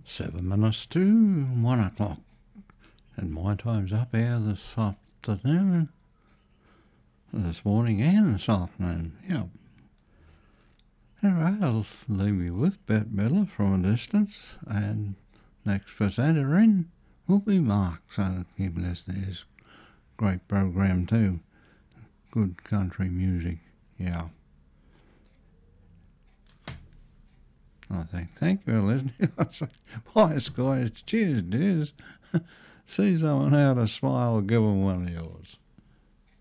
7 minutes to 1 o'clock. And my time's up here this afternoon. This morning and this afternoon, yeah. Anyway, I'll leave you with Bette Midler from a distance, and next presenter in will be Mark, so keep listening. It's a great program too. Good country music, yeah. I think, thank you for listening. I say, bye, guys. Cheers, dears. See someone how to smile, give them one of yours.